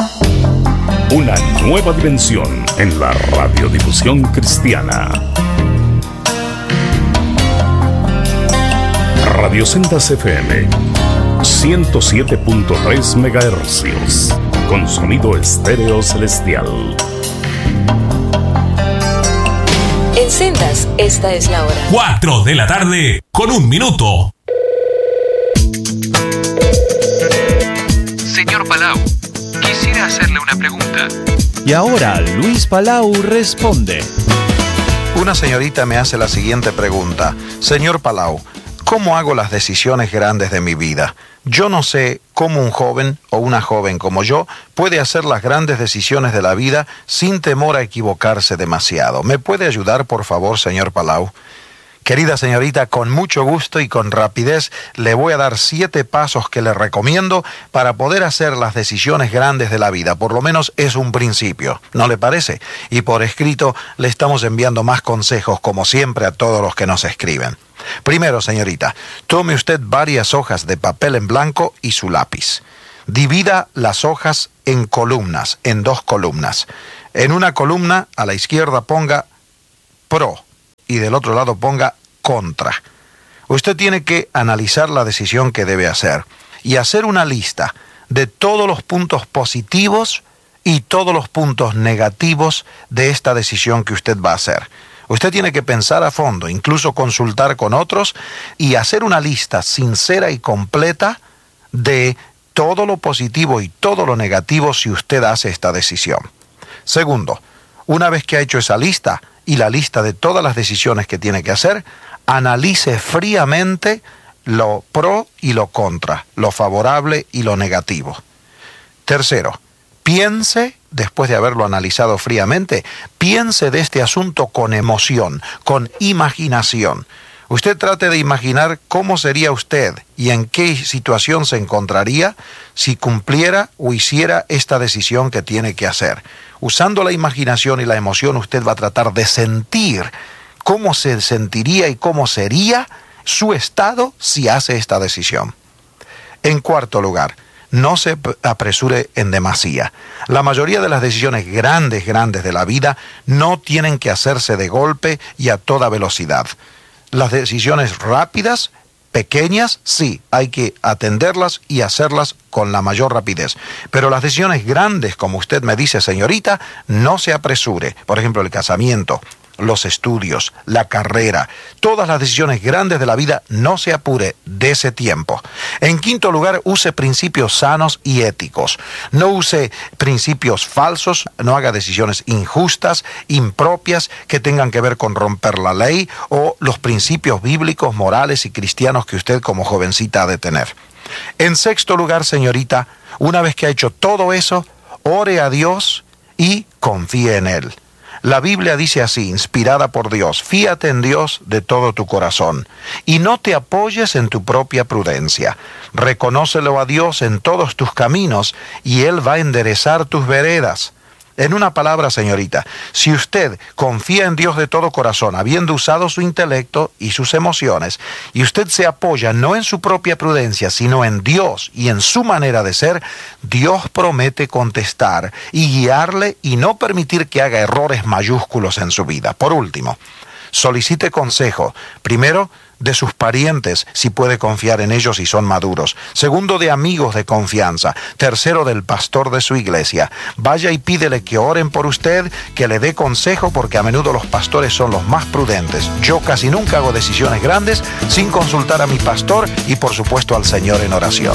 Una nueva dimensión en la radiodifusión cristiana. Radio Sendas FM 107.3 MHz con sonido estéreo celestial. En Sendas, esta es la hora. 4 de la tarde, con 1 minuto. Señor Palau, quisiera hacerle una pregunta. Y ahora Luis Palau responde. Una señorita me hace la siguiente pregunta. Señor Palau, ¿cómo hago las decisiones grandes de mi vida? Yo no sé cómo un joven o una joven como yo puede hacer las grandes decisiones de la vida sin temor a equivocarse demasiado. ¿Me puede ayudar, por favor, señor Palau? Querida señorita, con mucho gusto y con rapidez le voy a dar 7 pasos que le recomiendo para poder hacer las decisiones grandes de la vida. Por lo menos es un principio, ¿no le parece? Y por escrito le estamos enviando más consejos, como siempre, a todos los que nos escriben. Primero, señorita, tome usted varias hojas de papel en blanco y su lápiz. Divida las hojas en columnas, en 2 columnas. En una columna, a la izquierda ponga pro y del otro lado ponga contra. Usted tiene que analizar la decisión que debe hacer y hacer una lista de todos los puntos positivos y todos los puntos negativos de esta decisión que usted va a hacer. Usted tiene que pensar a fondo, incluso consultar con otros y hacer una lista sincera y completa de todo lo positivo y todo lo negativo si usted hace esta decisión. Segundo, una vez que ha hecho esa lista y la lista de todas las decisiones que tiene que hacer, analice fríamente lo pro y lo contra, lo favorable y lo negativo. Tercero, piense, después de haberlo analizado fríamente, piense de este asunto con emoción, con imaginación. Usted trate de imaginar cómo sería usted y en qué situación se encontraría si cumpliera o hiciera esta decisión que tiene que hacer. Usando la imaginación y la emoción, usted va a tratar de sentir cómo se sentiría y cómo sería su estado si hace esta decisión. En cuarto lugar, no se apresure en demasía. La mayoría de las decisiones grandes de la vida no tienen que hacerse de golpe y a toda velocidad. Las decisiones rápidas, pequeñas, sí, hay que atenderlas y hacerlas con la mayor rapidez. Pero las decisiones grandes, como usted me dice, señorita, no se apresure. Por ejemplo, el casamiento, los estudios, la carrera, todas las decisiones grandes de la vida, no se apure, dése tiempo. En quinto lugar, use principios sanos y éticos. No use principios falsos, no haga decisiones injustas, impropias, que tengan que ver con romper la ley o los principios bíblicos, morales y cristianos que usted como jovencita ha de tener. En sexto lugar, señorita, una vez que ha hecho todo eso, ore a Dios y confíe en Él. La Biblia dice así, inspirada por Dios: fíate en Dios de todo tu corazón y no te apoyes en tu propia prudencia. Reconócelo a Dios en todos tus caminos y Él va a enderezar tus veredas. En una palabra, señorita, si usted confía en Dios de todo corazón, habiendo usado su intelecto y sus emociones, y usted se apoya no en su propia prudencia, sino en Dios y en su manera de ser, Dios promete contestar y guiarle y no permitir que haga errores mayúsculos en su vida. Por último, solicite consejo, primero, de sus parientes, si puede confiar en ellos y son maduros. Segundo, de amigos de confianza. Tercero, del pastor de su iglesia. Vaya y pídele que oren por usted, que le dé consejo, porque a menudo los pastores son los más prudentes. Yo casi nunca hago decisiones grandes sin consultar a mi pastor y por supuesto al Señor en oración.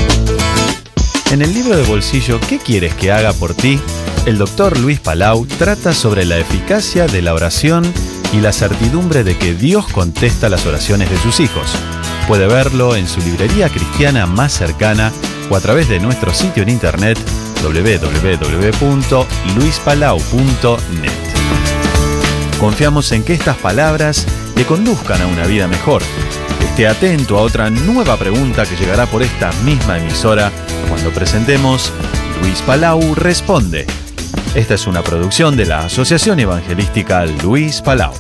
En el libro de bolsillo ¿Qué quieres que haga por ti?, el doctor Luis Palau trata sobre la eficacia de la oración y la certidumbre de que Dios contesta las oraciones de sus hijos. Puede verlo en su librería cristiana más cercana o a través de nuestro sitio en internet www.luispalau.net. Confiamos en que estas palabras le conduzcan a una vida mejor. Esté atento a otra nueva pregunta que llegará por esta misma emisora cuando presentemos Luis Palau Responde. Esta es una producción de la Asociación Evangelística Luis Palau.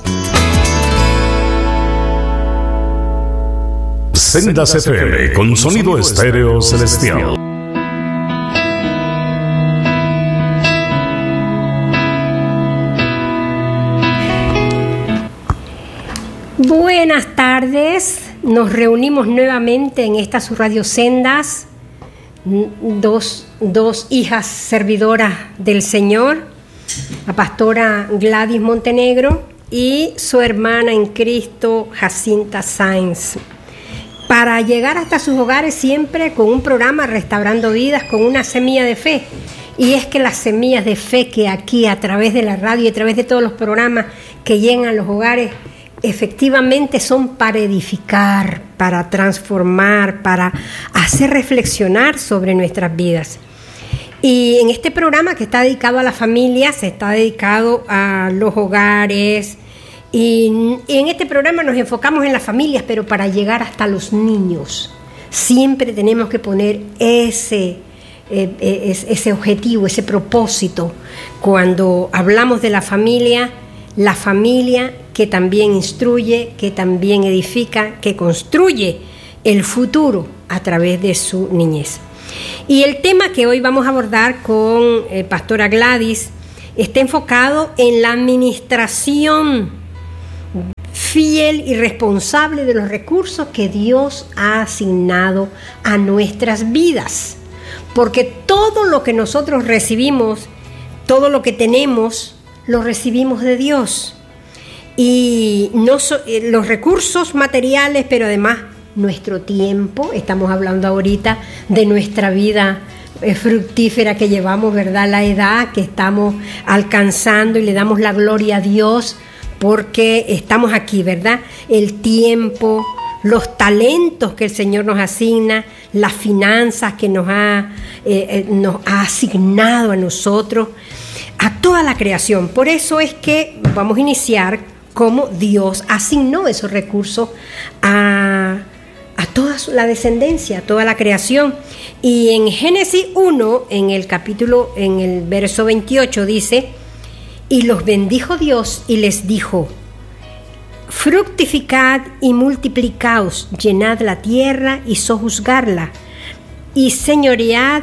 Sendas FM con sonido estéreo celestial. tardes. Nos reunimos nuevamente en estas sus radiosendas, dos hijas servidoras del Señor, la pastora Gladys Montenegro y su hermana en Cristo, Jacinta Sáenz, para llegar hasta sus hogares siempre con un programa Restaurando Vidas, con una semilla de fe. Y es que las semillas de fe que aquí a través de la radio y a través de todos los programas que llegan a los hogares, efectivamente son para edificar, para transformar, para hacer reflexionar sobre nuestras vidas. Y en este programa, que está dedicado a las familias, está dedicado a los hogares, y en este programa nos enfocamos en las familias, pero para llegar hasta los niños siempre tenemos que poner ese objetivo, ese propósito. Cuando hablamos de la familia que también instruye, que también edifica, que construye el futuro a través de su niñez. Y el tema que hoy vamos a abordar con pastora Gladys está enfocado en la administración fiel y responsable de los recursos que Dios ha asignado a nuestras vidas. Porque todo lo que nosotros recibimos, todo lo que tenemos, lo recibimos de Dios. Y los recursos materiales, pero además nuestro tiempo. Estamos hablando ahorita de nuestra vida fructífera que llevamos, ¿verdad? La edad que estamos alcanzando, y le damos la gloria a Dios porque estamos aquí, ¿verdad? El tiempo, los talentos que el Señor nos asigna, las finanzas que nos ha asignado a nosotros, a toda la creación. Por eso es que vamos a iniciar cómo Dios asignó esos recursos a toda la descendencia, a toda la creación. Y en Génesis 1, en el verso 28 dice: y los bendijo Dios y les dijo: fructificad y multiplicaos, llenad la tierra y sojuzgarla, y señoread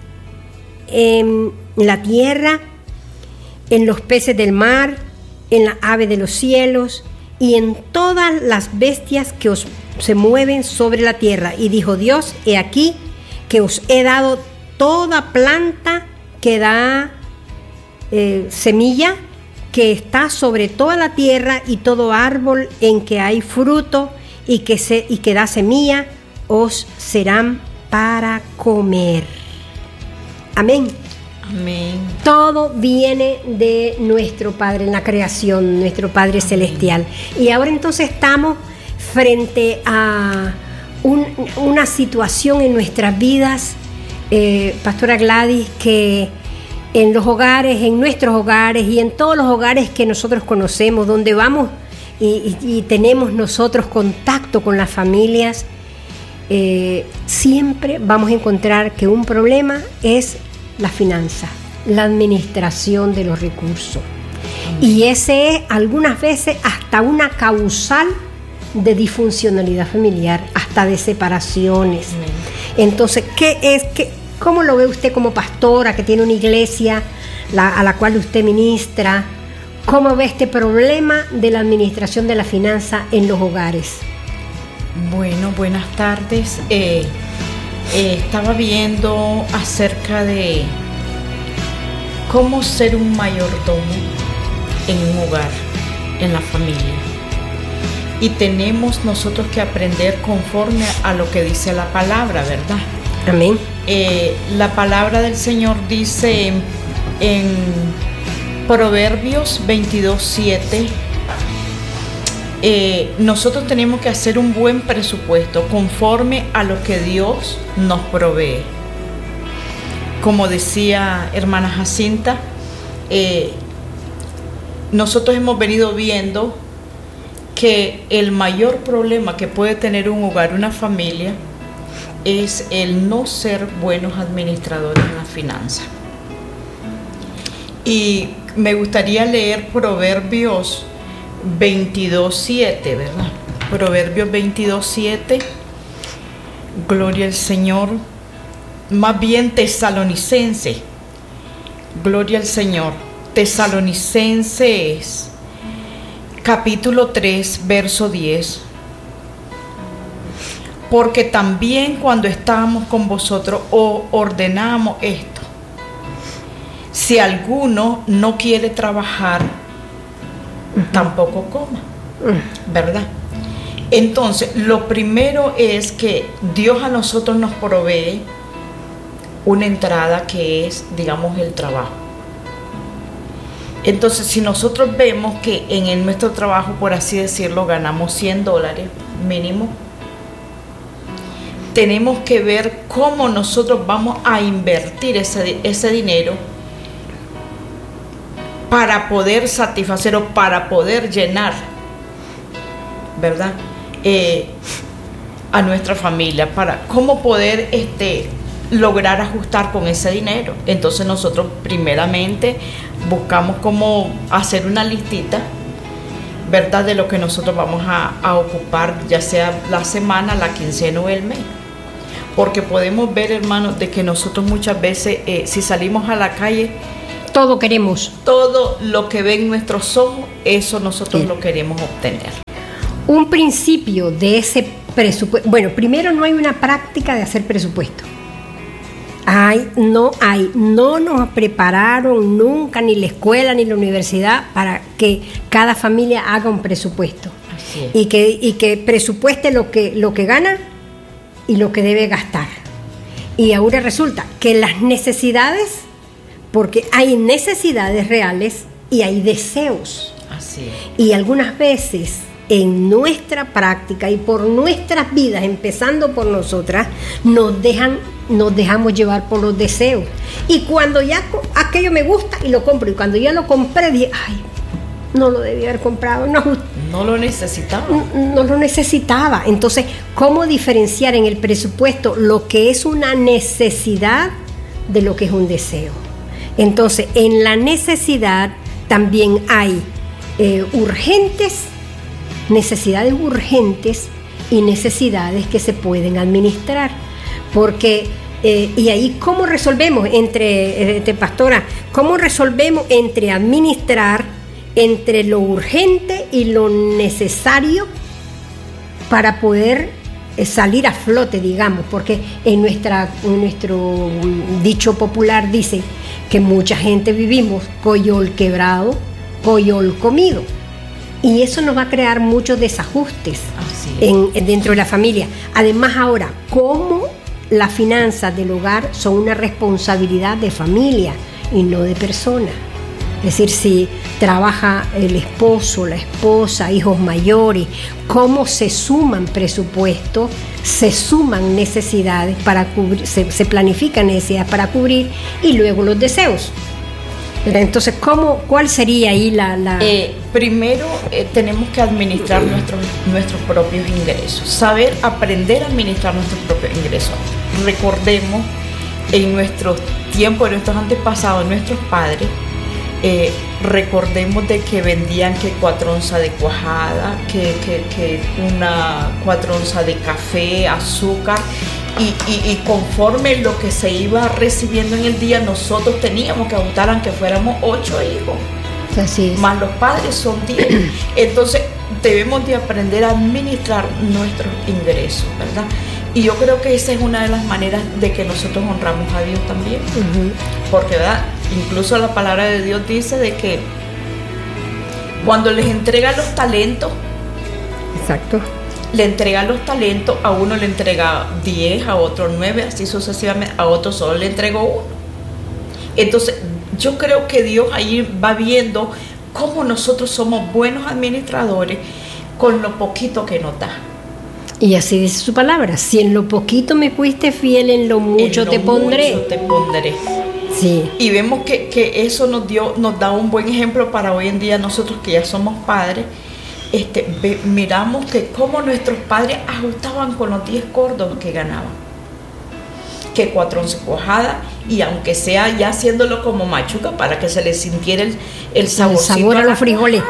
en la tierra, en los peces del mar, en la ave de los cielos, y en todas las bestias que se mueven sobre la tierra. Y dijo Dios: he aquí que os he dado toda planta que da semilla, que está sobre toda la tierra, y todo árbol en que hay fruto y que da semilla, os serán para comer. Amén. Amén. Todo viene de nuestro Padre en la creación, nuestro Padre Amén. Celestial. Y ahora entonces estamos frente a una situación en nuestras vidas, pastora Gladys, que en los hogares, en nuestros hogares y en todos los hogares que nosotros conocemos, donde vamos y tenemos nosotros contacto con las familias, siempre vamos a encontrar que un problema es la finanza, la administración de los recursos. Y ese es algunas veces hasta una causal de disfuncionalidad familiar, hasta de separaciones. Entonces, ¿cómo lo ve usted como pastora que tiene una iglesia a la cual usted ministra? ¿Cómo ve este problema de la administración de la finanza en los hogares? Bueno, buenas tardes. Estaba viendo acerca de cómo ser un mayordomo en un hogar, en la familia. Y tenemos nosotros que aprender conforme a lo que dice la palabra, ¿verdad? Amén. La palabra del Señor dice en Proverbios 22:7, nosotros tenemos que hacer un buen presupuesto conforme a lo que Dios nos provee. Como decía hermana Jacinta, nosotros hemos venido viendo que el mayor problema que puede tener un hogar, una familia, es el no ser buenos administradores en la finanza. Y me gustaría leer Proverbios 22:7, ¿verdad? Proverbios 22:7, gloria al Señor. Más bien Tesalonicense, gloria al Señor. Tesalonicenses capítulo 3, verso 10. Porque también cuando estábamos con vosotros ordenamos esto. Si alguno no quiere trabajar, tampoco coma, ¿verdad? Entonces, lo primero es que Dios a nosotros nos provee una entrada que es, digamos, el trabajo. Entonces, si nosotros vemos que en nuestro trabajo, por así decirlo, ganamos $100 mínimo, tenemos que ver cómo nosotros vamos a invertir ese dinero para poder satisfacer o para poder llenar, ¿verdad? A nuestra familia, para cómo poder lograr ajustar con ese dinero. Entonces nosotros primeramente buscamos cómo hacer una listita, ¿verdad?, de lo que nosotros vamos a ocupar, ya sea la semana, la quincena o el mes. Porque podemos ver, hermanos, de que nosotros muchas veces, si salimos a la calle, todo queremos. Todo lo que ven nuestros ojos, eso nosotros lo queremos obtener. Un principio de ese presupuesto. Bueno, primero no hay una práctica de hacer presupuesto. No nos prepararon nunca, ni la escuela ni la universidad, para que cada familia haga un presupuesto. Así es. Y que presupueste lo que gana y lo que debe gastar. Y ahora resulta que las necesidades, porque hay necesidades reales y hay deseos. Así es. Y algunas veces en nuestra práctica y por nuestras vidas, empezando por nosotras, nos dejamos llevar por los deseos. Y cuando ya aquello me gusta y lo compro, y cuando ya lo compré dije, no lo debía haber comprado, no lo necesitaba. No lo necesitaba. Entonces, ¿cómo diferenciar en el presupuesto lo que es una necesidad de lo que es un deseo? Entonces, en la necesidad también hay necesidades urgentes y necesidades que se pueden administrar. Porque, y ahí, ¿cómo resolvemos pastora? ¿Cómo resolvemos entre administrar entre lo urgente y lo necesario para poder salir a flote, digamos? Porque en nuestro dicho popular dice que mucha gente vivimos coyol quebrado, coyol comido. Y eso nos va a crear muchos desajustes dentro de la familia. Además, ahora, ¿cómo las finanzas del hogar son una responsabilidad de familia y no de persona? Es decir, si trabaja el esposo, la esposa, hijos mayores, ¿cómo se suman presupuestos? Se suman necesidades para cubrir, se planifican necesidades para cubrir, y luego los deseos. Entonces, ¿cuál sería ahí primero tenemos que administrar nuestros propios ingresos, saber aprender a administrar nuestros propios ingresos. Recordemos en nuestros tiempos, en nuestros antepasados, nuestros padres, recordemos de que vendían que 4 onzas de cuajada, que una 4 onzas de café, azúcar, y conforme lo que se iba recibiendo en el día, nosotros teníamos que ajustar, aunque fuéramos 8 hijos. Así es. Más los padres son 10. Entonces debemos de aprender a administrar nuestros ingresos, ¿verdad? Y yo creo que esa es una de las maneras de que nosotros honramos a Dios también. Porque, ¿verdad?, incluso la palabra de Dios dice de que cuando les entrega los talentos, exacto, le entrega los talentos, a uno le entrega 10, a otro 9, así sucesivamente, a otro solo le entregó 1. Entonces, yo creo que Dios ahí va viendo cómo nosotros somos buenos administradores con lo poquito que nos da. Y así dice su palabra: si en lo poquito me fuiste fiel, en lo mucho te pondré. Sí. Y vemos que eso nos da un buen ejemplo para hoy en día nosotros que ya somos padres. Miramos que cómo nuestros padres ajustaban con los 10 gordos que ganaban, que 4 onzas cuajadas, y aunque sea ya haciéndolo como machuca para que se les sintiera el sabor a los frijoles.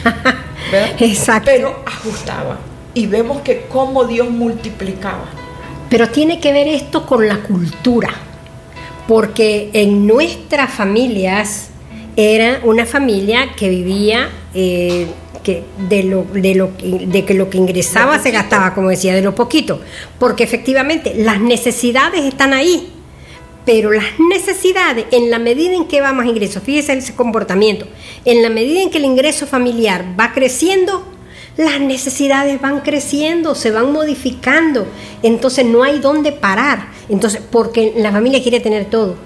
Exacto. Pero ajustaba, y vemos que cómo Dios multiplicaba. Pero tiene que ver esto con la cultura, porque en nuestras familias era una familia que vivía que lo que ingresaba se gastaba, como decía, de lo poquito, porque efectivamente las necesidades están ahí, pero las necesidades, en la medida en que va más ingreso, fíjese ese comportamiento, en la medida en que el ingreso familiar va creciendo, las necesidades van creciendo, se van modificando, entonces no hay dónde parar, entonces porque la familia quiere tener todo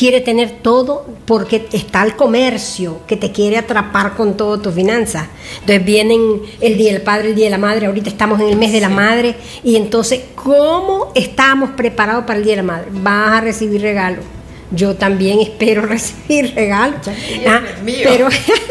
porque está el comercio que te quiere atrapar con todas tus finanzas. Entonces vienen el Día del Padre, el Día de la Madre, ahorita estamos en el mes de la Madre, y entonces ¿cómo estamos preparados para el Día de la Madre? Vas a recibir regalos. Yo también espero recibir regalos, pero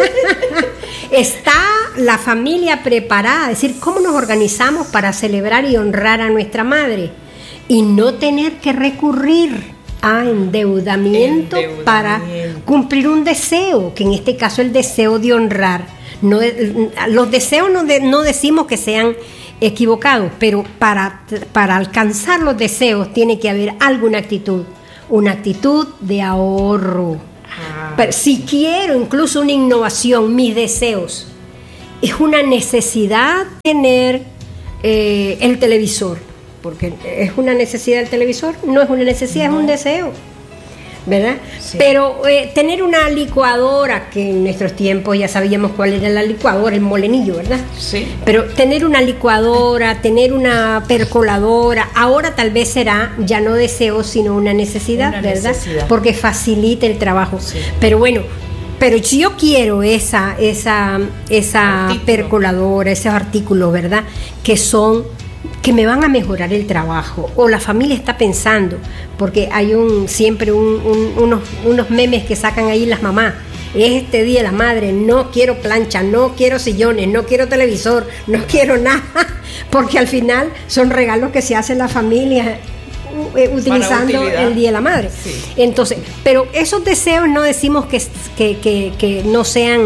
¿está la familia preparada? Es decir, ¿cómo nos organizamos para celebrar y honrar a nuestra madre? Y no tener que recurrir a endeudamiento para cumplir un deseo, que en este caso el deseo de honrar. Los deseos no decimos que sean equivocados, pero para alcanzar los deseos tiene que haber alguna actitud, una actitud de ahorro. Pero si quiero incluso una innovación, mis deseos, es una necesidad tener el televisor, porque es una necesidad el televisor, no es una necesidad, es un deseo, ¿verdad? Sí. Pero tener una licuadora, que en nuestros tiempos ya sabíamos cuál era la licuadora, el molenillo, ¿verdad? Sí. Pero tener una licuadora, tener una percoladora, ahora tal vez será ya no deseo, sino una necesidad, ¿verdad? Porque facilita el trabajo. Sí. Pero bueno, pero si yo quiero esa percoladora, esos artículos, ¿verdad? Que me van a mejorar el trabajo, o la familia está pensando, porque hay siempre unos memes que sacan ahí las mamás. Este Día de la Madre, no quiero plancha, no quiero sillones, no quiero televisor, no quiero nada, porque al final son regalos que se hace la familia utilizando el Día de la Madre. Sí. Entonces, pero esos deseos no decimos que no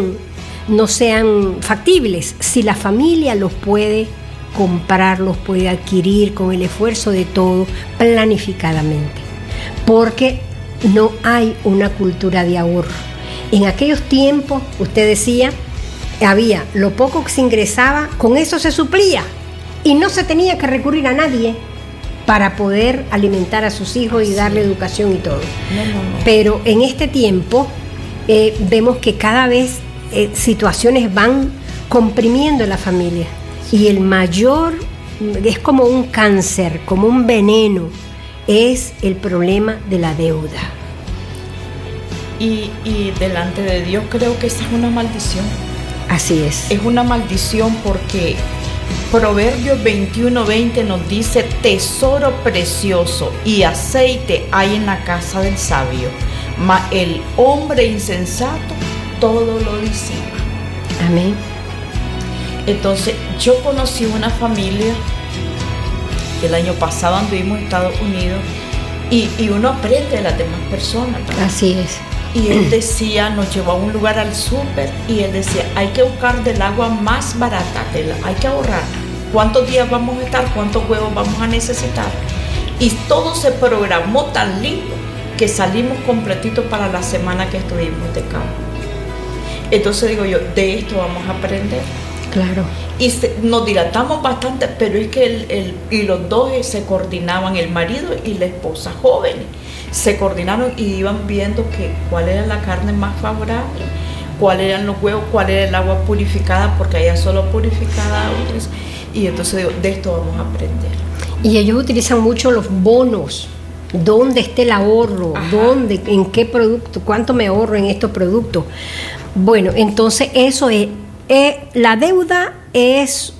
sean factibles, si la familia los puede comprar, los puede adquirir con el esfuerzo de todo, planificadamente, porque no hay una cultura de ahorro. En aquellos tiempos, usted decía, había lo poco que se ingresaba, con eso se suplía y no se tenía que recurrir a nadie para poder alimentar a sus hijos y darle educación y todo. No. Pero en este tiempo vemos que cada vez situaciones van comprimiendo la familia. Y el mayor, es como un cáncer, como un veneno, es el problema de la deuda. Y delante de Dios creo que esa es una maldición. Así es. Es una maldición porque Proverbios 21:20 nos dice: tesoro precioso y aceite hay en la casa del sabio, mas el hombre insensato todo lo disipa. Amén. Entonces, yo conocí una familia, el año pasado anduvimos en Estados Unidos, y uno aprende de las demás personas, ¿verdad? Así es. Y él decía, nos llevó a un lugar al súper, y él decía, hay que buscar del agua más barata, hay que ahorrar. ¿Cuántos días vamos a estar? ¿Cuántos huevos vamos a necesitar? Y todo se programó tan lindo que salimos completitos para la semana que estuvimos de campo. Entonces digo yo, de esto vamos a aprender. Claro. Y nos dilatamos bastante, pero es que y los dos se coordinaban, el marido y la esposa jóvenes, se coordinaron y iban viendo cuál era la carne más favorable, cuáles eran los huevos, cuál era el agua purificada, porque allá solo purificada. Y entonces digo, de esto vamos a aprender. Y ellos utilizan mucho los bonos. ¿Dónde está el ahorro? Ajá. ¿Dónde? ¿En qué producto? ¿Cuánto me ahorro en estos productos? Bueno, entonces eso es. La deuda es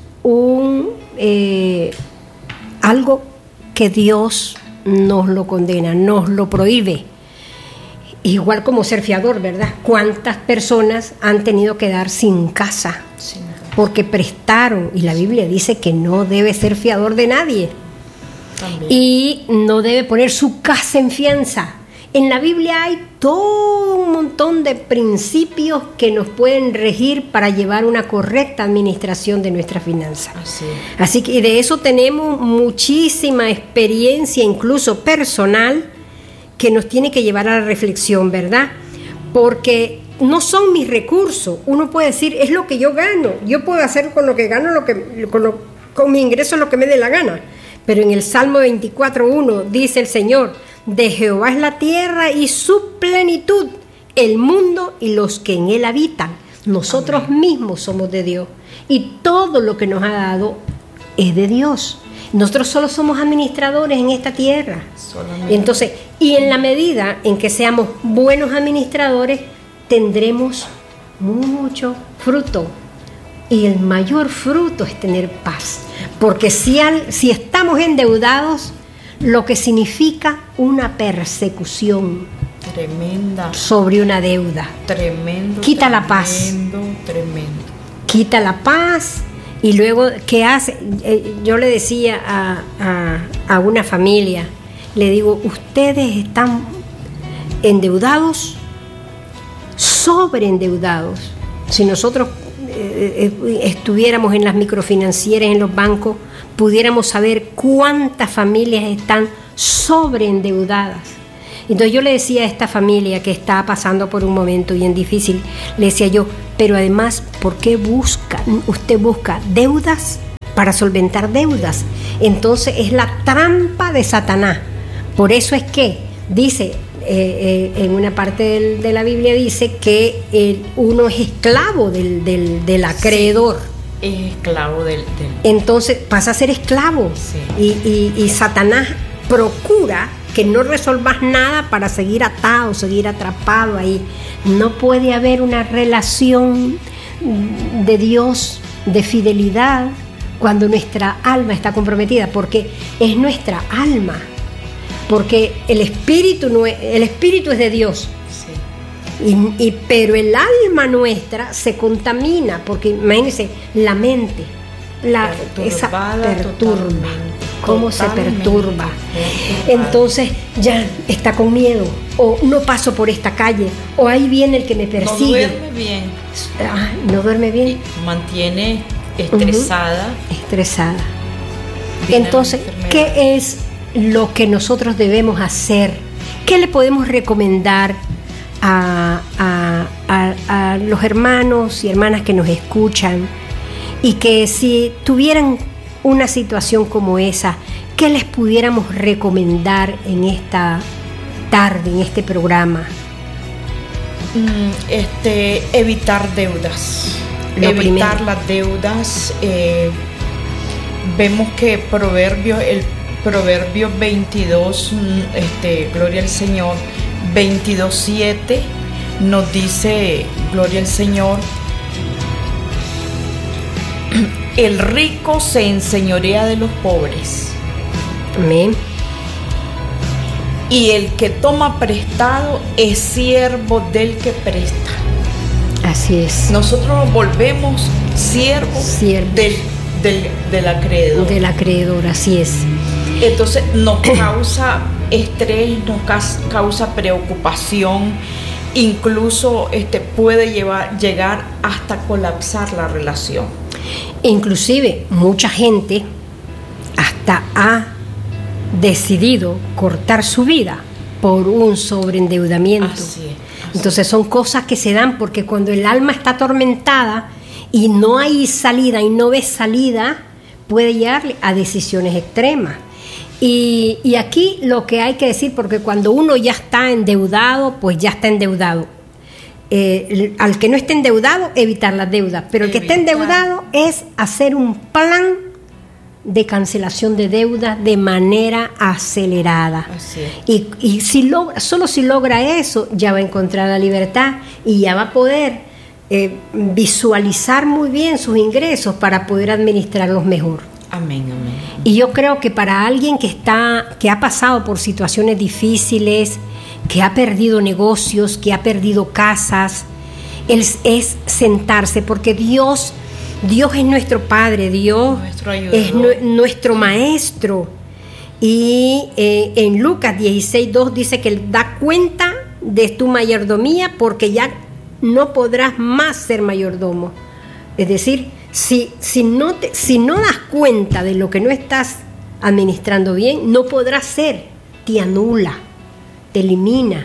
algo que Dios nos lo condena, nos lo prohíbe. Igual como ser fiador, ¿verdad? ¿Cuántas personas han tenido que dar sin casa? Sí. Porque prestaron, y la Biblia dice que no debe ser fiador de nadie. También. Y no debe poner su casa en fianza. En la Biblia hay todo un montón de principios que nos pueden regir para llevar una correcta administración de nuestras finanzas. Así que de eso tenemos muchísima experiencia, incluso personal, que nos tiene que llevar a la reflexión, ¿verdad? Porque no son mis recursos. Uno puede decir, es lo que yo gano. Yo puedo hacer con lo que gano, con mi ingreso lo que me dé la gana. Pero en el Salmo 24:1 dice el Señor, de Jehová es la tierra y su plenitud, el mundo y los que en él habitan. Nosotros mismos somos de Dios y todo lo que nos ha dado es de Dios. Nosotros solo somos administradores en esta tierra. Entonces, y en la medida en que seamos buenos administradores, tendremos mucho fruto. Y el mayor fruto es tener paz. Porque si estamos endeudados, lo que significa una persecución tremenda sobre una deuda. Tremendo. Quita la paz. Tremendo. Quita la paz. Y luego, ¿qué hace? Yo le decía a una familia, le digo, ustedes están endeudados, sobreendeudados. Si nosotros estuviéramos en las microfinancieras, en los bancos, pudiéramos saber cuántas familias están sobreendeudadas. Entonces yo le decía a esta familia que está pasando por un momento bien difícil, le decía yo, pero además, ¿por qué usted busca deudas para solventar deudas? Entonces es la trampa de Satanás. Por eso es que dice, en una parte de la Biblia dice que uno es esclavo del acreedor. Sí, es esclavo del... Entonces pasa a ser esclavo. Sí. Y Satanás procura que no resolvas nada para seguir atado, seguir atrapado ahí. No puede haber una relación de Dios, de fidelidad, cuando nuestra alma está comprometida, porque es nuestra alma. Porque el espíritu es de Dios. Sí. Pero el alma nuestra se contamina, porque imagínense, la mente esa perturba. ¿Cómo se perturba? Entonces ya está con miedo, o no paso por esta calle, o ahí viene el que me persigue. No duerme bien. No duerme bien. Y mantiene estresada. Estresada. Entonces, ¿qué es lo que nosotros debemos hacer? ¿Qué le podemos recomendar a los hermanos y hermanas que nos escuchan y que si tuvieran una situación como esa, qué les pudiéramos recomendar en esta tarde, en este programa? Evitar deudas. Evitar las deudas. Vemos que el Proverbio 22, gloria al Señor, 22:7 nos dice, gloria al Señor, el rico se enseñorea de los pobres. Amén. Y el que toma prestado es siervo del que presta. Así es. Nosotros nos volvemos siervos del acreedor. Del acreedor, así es. Entonces nos causa estrés, nos causa preocupación, incluso puede llegar hasta colapsar la relación. Inclusive mucha gente hasta ha decidido cortar su vida por un sobreendeudamiento. Así es. Entonces son cosas que se dan porque cuando el alma está atormentada y no hay salida y no ves salida, puede llegar a decisiones extremas. Y aquí lo que hay que decir, porque cuando uno ya está endeudado, pues ya está endeudado. Al que no esté endeudado, evitar las deudas. Pero el que esté endeudado es hacer un plan de cancelación de deudas de manera acelerada. Así es. Y solo si logra eso, ya va a encontrar la libertad y ya va a poder visualizar muy bien sus ingresos para poder administrarlos mejor. Amén, amén. Y yo creo que para alguien que ha pasado por situaciones difíciles, que ha perdido negocios, que ha perdido casas, es sentarse, porque Dios es nuestro Padre, Dios es nuestro Maestro. Y en Lucas 16:2 dice que Él da cuenta de tu mayordomía porque ya no podrás más ser mayordomo. Es decir, si no das cuenta de lo que no estás administrando bien, no podrás ser, te anula, te elimina.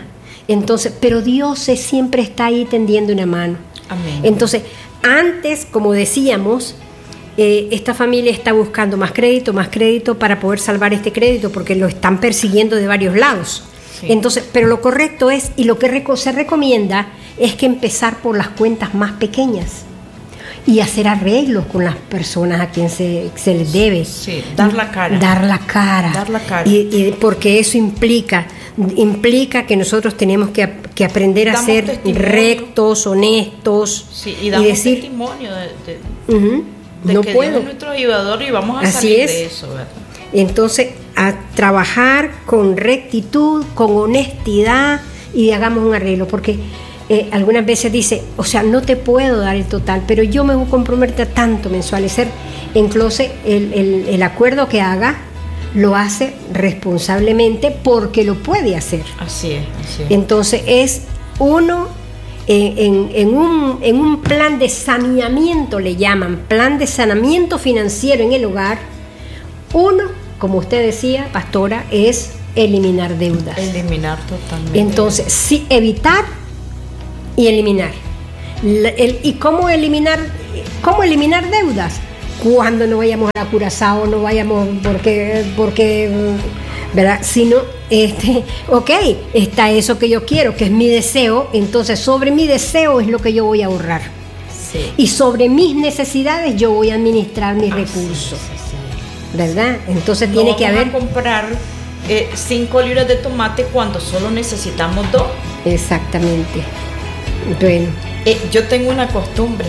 Entonces, pero Dios siempre está ahí tendiendo una mano. Amén. Entonces, antes, como decíamos, esta familia está buscando más crédito para poder salvar este crédito, porque lo están persiguiendo de varios lados. Sí. Entonces, pero lo correcto es, y lo que se recomienda, es que empezar por las cuentas más pequeñas y hacer arreglos con las personas a quien se les debe. Sí, dar la cara. Dar la cara. Y porque eso implica que nosotros tenemos que aprender a ser testimonio. Rectos, honestos. Sí, y damos decir, testimonio de no que puedo. Dios es nuestro ayudador y vamos a así salir es. de eso, ¿verdad? Entonces, a trabajar con rectitud, con honestidad y hagamos un arreglo, porque algunas veces dice, o sea, no te puedo dar el total, pero yo me voy a comprometer tanto mensual. Entonces, el acuerdo que haga lo hace responsablemente porque lo puede hacer. Así es. Entonces, es uno en un plan de saneamiento, le llaman, plan de saneamiento financiero en el hogar. Uno, como usted decía, pastora, es eliminar deudas. Eliminar totalmente. Entonces, sí, evitar y eliminar. ¿Y cómo eliminar deudas? Cuando no vayamos a Curazao, no vayamos porque ¿verdad? Sino, ok, está eso que yo quiero, que es mi deseo, entonces sobre mi deseo es lo que yo voy a ahorrar. Sí. Y sobre mis necesidades yo voy a administrar mis recursos. ¿Verdad? Entonces tiene que haber... No vamos a comprar 5 libras de tomate cuando solo necesitamos 2. Exactamente. Bueno. Yo tengo una costumbre.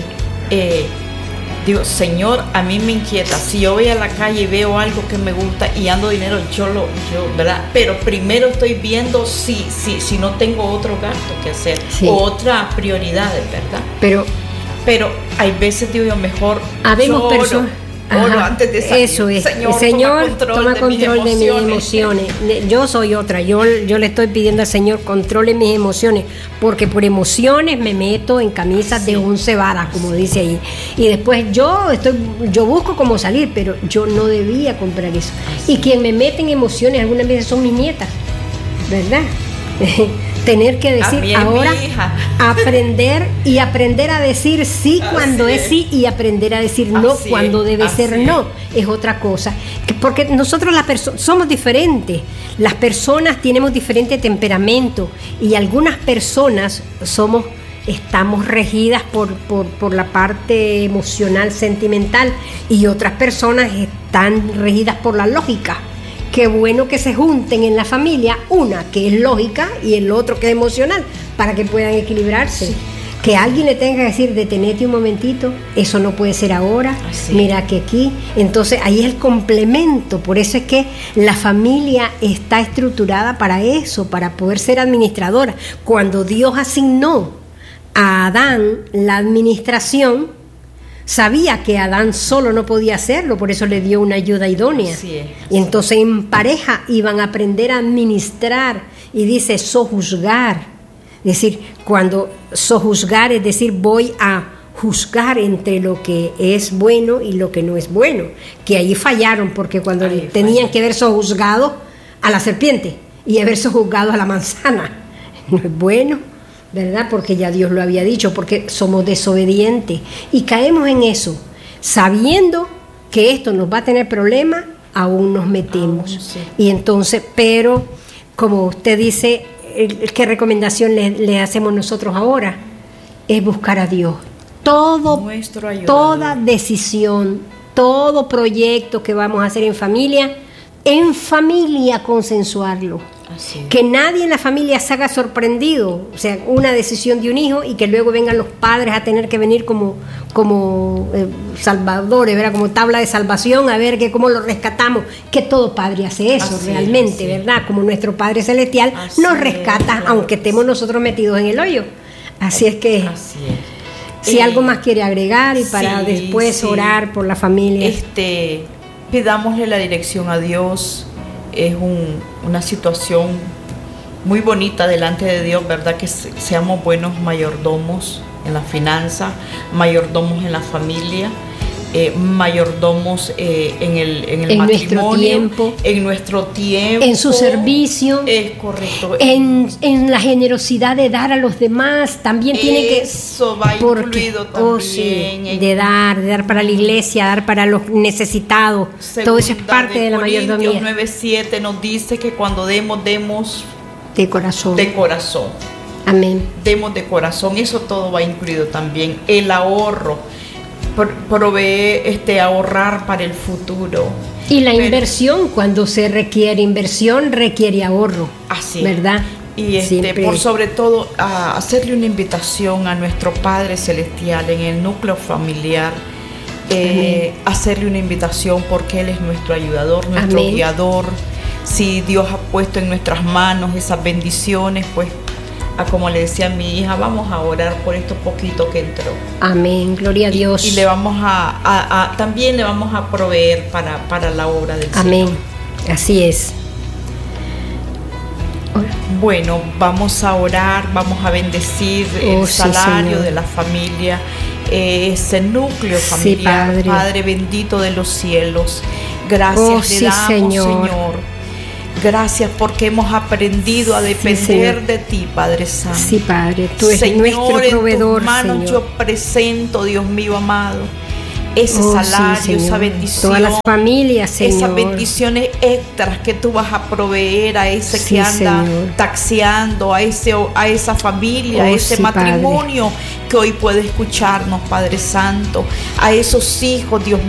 Digo, Señor, a mí me inquieta. Si yo voy a la calle y veo algo que me gusta y ando dinero, yo ¿verdad? Pero primero estoy viendo si no tengo otro gasto que hacer, sí, o otras prioridades, ¿verdad? Pero hay veces, digo yo, mejor habemos personas... Oro antes de salir. Eso es. Señor, toma control de mis emociones. Yo soy otra. Yo le estoy pidiendo al Señor controle mis emociones, porque por emociones me meto en camisas de 11 varas, como dice ahí. Y después yo busco cómo salir, pero yo no debía comprar eso. Y quien me mete en emociones algunas veces son mis nietas, ¿verdad? Tener que decir ahora, aprender a decir sí cuando es sí, y aprender a decir no cuando debe ser no, es otra cosa. Porque nosotros somos diferentes, las personas tenemos diferente temperamento, y algunas personas estamos regidas por la parte emocional, sentimental, y otras personas están regidas por la lógica. Qué bueno que se junten en la familia, una que es lógica y el otro que es emocional, para que puedan equilibrarse. Sí. Que alguien le tenga que decir, detenete un momentito, eso no puede ser ahora, mira que aquí. Entonces ahí es el complemento. Por eso es que la familia está estructurada para eso, para poder ser administradora. Cuando Dios asignó a Adán la administración, sabía que Adán solo no podía hacerlo, por eso le dio una ayuda idónea. Y entonces en pareja iban a aprender a administrar, y dice sojuzgar. Es decir, cuando sojuzgar, es decir, voy a juzgar entre lo que es bueno y lo que no es bueno. Que ahí fallaron, porque cuando tenían que haber sojuzgado a la serpiente y haber sojuzgado a la manzana, no es bueno, ¿verdad? Porque ya Dios lo había dicho, porque somos desobedientes y caemos en eso, sabiendo que esto nos va a tener problemas, aún nos metemos. Y entonces, pero como usted dice, ¿qué recomendación le hacemos nosotros ahora? Es buscar a Dios. Toda decisión, todo proyecto que vamos a hacer en familia consensuarlo. Que nadie en la familia se haga sorprendido, o sea, una decisión de un hijo, y que luego vengan los padres a tener que venir como salvadores, ¿verdad? Como tabla de salvación, a ver cómo lo rescatamos. Que todo padre hace eso realmente, ¿verdad? Como nuestro Padre Celestial nos rescata, aunque estemos nosotros metidos en el hoyo. Así es que si algo más quiere agregar, y para después orar por la familia. Pidámosle la dirección a Dios. Es una situación muy bonita delante de Dios, ¿verdad? Que seamos buenos mayordomos en la finanza, mayordomos en la familia, mayordomos en el en matrimonio, nuestro tiempo, en nuestro tiempo, en su servicio, es correcto, en la generosidad de dar a los demás, también tiene que, eso va incluido también, de dar para la iglesia, dar para los necesitados, todo eso es parte de la mayordomía. 9:7 nos dice que cuando demos de corazón. Amén. Demos de corazón, eso todo va incluido también. El ahorro, provee ahorrar para el futuro. Y la inversión, cuando se requiere inversión, requiere ahorro. Así, ¿verdad? Y por sobre todo, hacerle una invitación a nuestro Padre Celestial en el núcleo familiar. Hacerle una invitación porque Él es nuestro ayudador, nuestro Amén. guiador. Si Dios ha puesto en nuestras manos esas bendiciones, pues como le decía a mi hija, vamos a orar por esto poquito que entró. Amén, gloria a Dios. Y le vamos también le vamos a proveer para la obra del Amén. Señor. Así es. Bueno, vamos a orar, vamos a bendecir el salario Señor. de la familia, ese núcleo familiar. Padre. Padre bendito de los cielos, gracias le damos, Señor. Gracias porque hemos aprendido a depender de ti, Padre Santo. Sí, Padre, tú eres Señor, nuestro proveedor, en tus manos Señor. yo presento, Dios mío amado, ese salario, esa bendición, todas las familias, Señor, esas bendiciones extras que tú vas a proveer a ese que anda Señor. taxiando, a esa familia, a ese matrimonio, Padre, que hoy puede escucharnos, Padre Santo, a esos hijos, Dios